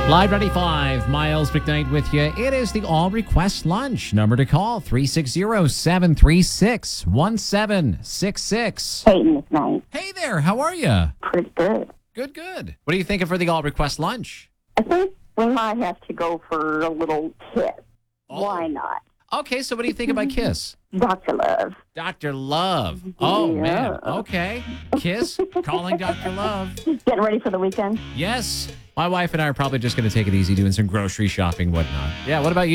Live 95, Miles McKnight with you. It is the All Request Lunch. Number to call, 360-736-1766. Hey, Miss Knight. Hey there, how are you? Pretty good. Good. What are you thinking for the All Request Lunch? I think we might have to go for a little kiss. Oh. Why not? Okay, so what do you think about Kiss? Dr. Love. Dr. Love. Oh, Yeah. man. Okay. Kiss, calling Dr. Love. Getting ready for the weekend? Yes. My wife and I are probably just going to take it easy doing some grocery shopping, whatnot. Yeah, what about you?